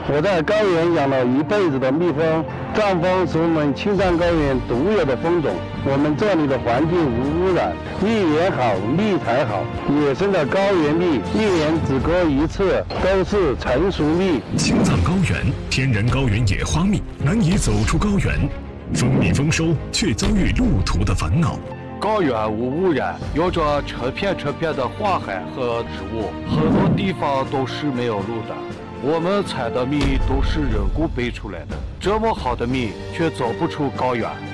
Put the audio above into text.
我在高原养了一辈子的蜜蜂，藏蜂是我们青藏高原独有的蜂种。我们这里的环境无污染，蜜源好，蜜才好。野生的高原蜜，一年只割一次，都是成熟蜜。 青藏高原天然高原野花蜜难以走出高原，蜂蜜丰收却遭遇路途的烦恼。 高原无污染，有着成片的花海和植物，很多地方都是没有路的。我们采的蜜都是人工背出来的，这么好的蜜却走不出高原。